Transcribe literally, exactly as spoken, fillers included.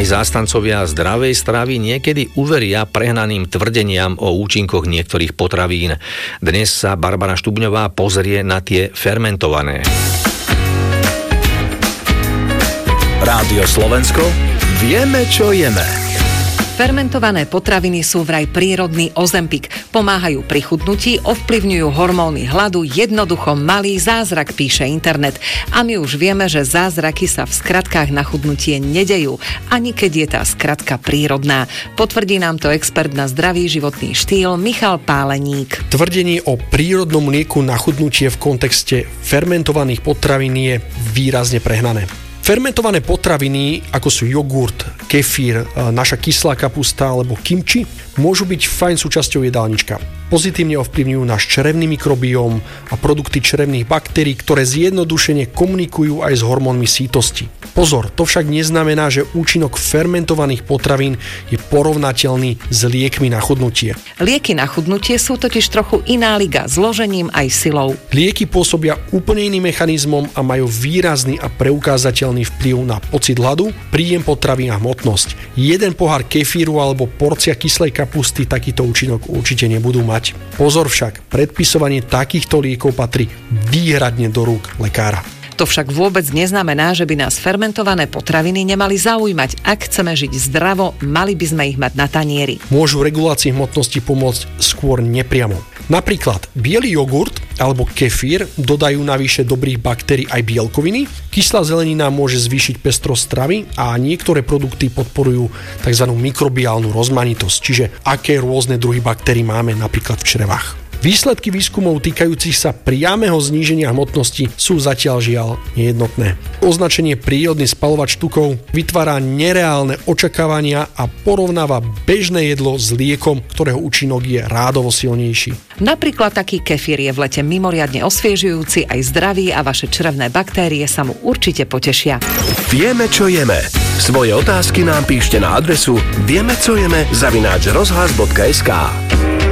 Aj zástancovia zdravej stravy niekedy uveria prehnaným tvrdeniam o účinkoch niektorých potravín. Dnes sa Barbara Štubňová pozrie na tie fermentované. Rádio Slovensko, vieme, čo jeme. Fermentované potraviny sú vraj prírodný ozempik. Pomáhajú pri chudnutí, ovplyvňujú hormóny hladu, jednoducho malý zázrak, píše internet. A my už vieme, že zázraky sa v skratkách na chudnutie nedejú, ani keď je tá skratka prírodná. Potvrdí nám to expert na zdravý životný štýl Michal Páleník. Tvrdenie o prírodnom lieku na chudnutie v kontexte fermentovaných potravín je výrazne prehnané. Fermentované potraviny, ako sú jogurt, kefír, naša kyslá kapusta alebo kimči, môžu byť fajn súčasťou jedálnička. Pozitívne ovplyvňujú náš črevný mikrobióm a produkty črevných baktérií, ktoré zjednodušene komunikujú aj s hormónmi sítosti. Pozor, to však neznamená, že účinok fermentovaných potravín je porovnateľný s liekmi na chudnutie. Lieky na chudnutie sú totiž trochu iná liga, zložením aj silou. Lieky pôsobia úplne iným mechanizmom a majú výrazný a preukázateľný vplyv na pocit hladu, príjem potravín a hmotnosť. Jeden pohár kefíru alebo porcia kyslej kapusty takýto účinok určite nebudú mať. Pozor však, predpisovanie takýchto liekov patrí výhradne do rúk lekára. To však vôbec neznamená, že by nás fermentované potraviny nemali zaujímať. Ak chceme žiť zdravo, mali by sme ich mať na tanieri. Môžu regulácii hmotnosti pomôcť skôr nepriamo. Napríklad biely jogurt alebo kefír dodajú navyše dobrých baktérií aj bielkoviny. Kyslá zelenina môže zvýšiť pestrosť stravy a niektoré produkty podporujú tzv. Mikrobiálnu rozmanitosť, čiže aké rôzne druhy baktérií máme napríklad v črevách. Výsledky výskumov týkajúcich sa priameho zníženia hmotnosti sú zatiaľ žiaľ nejednotné. Označenie prírodný spaľovač tukov vytvára nereálne očakávania a porovnáva bežné jedlo s liekom, ktorého účinok je rádovo silnejší. Napríklad taký kefír je v lete mimoriadne osviežujúci, aj zdravý a vaše črevné baktérie sa mu určite potešia. Vieme, čo jeme. Svoje otázky nám píšte na adresu vieme, čo jeme zavináč rozhlas bodka es ká.